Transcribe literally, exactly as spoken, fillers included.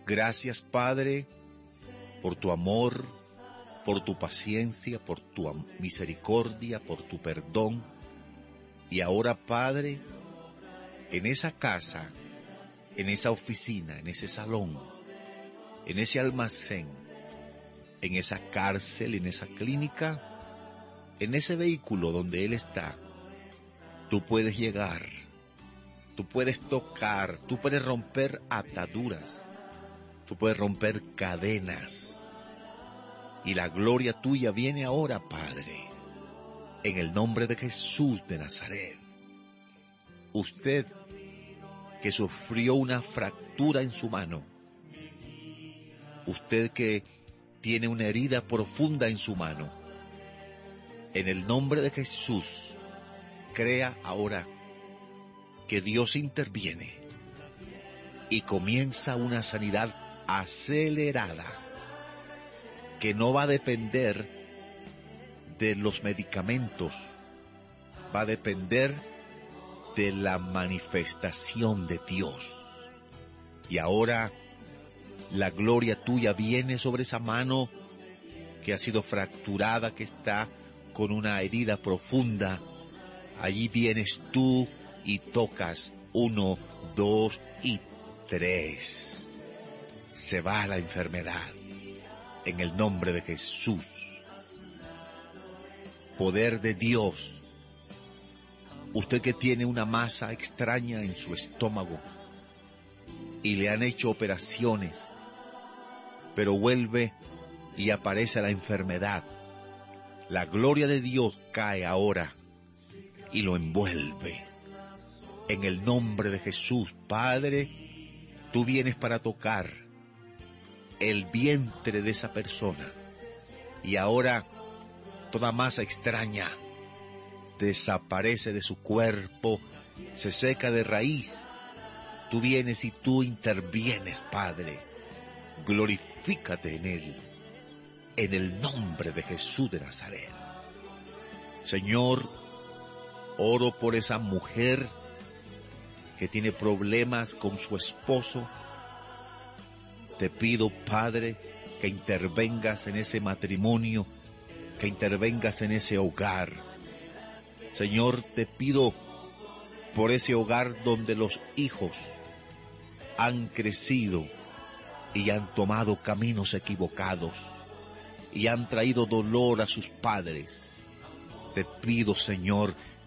Gracias, Padre, por tu amor, por tu paciencia, por tu misericordia, por tu perdón. Y ahora, Padre, en esa casa, en esa oficina, en ese salón, en ese almacén, en esa cárcel, en esa clínica, en ese vehículo donde Él está, tú puedes llegar, tú puedes tocar, tú puedes romper ataduras, tú puedes romper cadenas. Y la gloria tuya viene ahora, Padre, en el nombre de Jesús de Nazaret. Usted que sufrió una fractura en su mano, usted que tiene una herida profunda en su mano, en el nombre de Jesús, crea ahora que Dios interviene y comienza una sanidad acelerada que no va a depender de los medicamentos, va a depender de la manifestación de Dios. Y ahora la gloria tuya viene sobre esa mano que ha sido fracturada, que está con una herida profunda. Allí vienes tú y tocas uno, dos y tres. Se va la enfermedad en el nombre de Jesús. Poder de Dios. Usted que tiene una masa extraña en su estómago y le han hecho operaciones, pero vuelve y aparece la enfermedad. La gloria de Dios cae ahora y lo envuelve. En el nombre de Jesús, Padre, tú vienes para tocar el vientre de esa persona. Y ahora toda masa extraña desaparece de su cuerpo, se seca de raíz. Tú vienes y tú intervienes, Padre. Glorifícate en Él, en el nombre de Jesús de Nazaret. Señor, oro por esa mujer que tiene problemas con su esposo. Te pido, Padre, que intervengas en ese matrimonio, que intervengas en ese hogar. Señor, te pido por ese hogar donde los hijos han crecido y han tomado caminos equivocados y han traído dolor a sus padres. Te pido, Señor,